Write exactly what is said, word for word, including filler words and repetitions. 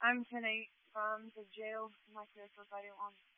I'm ten eight from the jail like this for fighting on